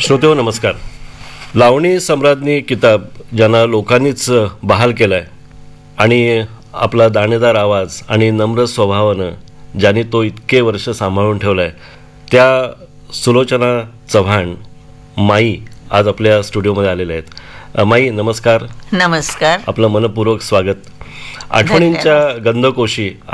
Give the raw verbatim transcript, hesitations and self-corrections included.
श्रोतेहो नमस्कार. लावणी सम्राज्ञी किताब ज्यांना लोकांनीच बहाल केला आहे आणि आपला दाणेदार आवाज आणि नम्र स्वभावानं ज्यांनी तो इतके वर्ष सांभाळून ठेवला आहे, त्या सुलोचना चव्हाण माई आज आपल्या स्टुडिओमध्ये आलेल्या आहेत. माई नमस्कार. नमस्कार. आपलं मनपूर्वक स्वागत. आठवणींच्या गंधकोशी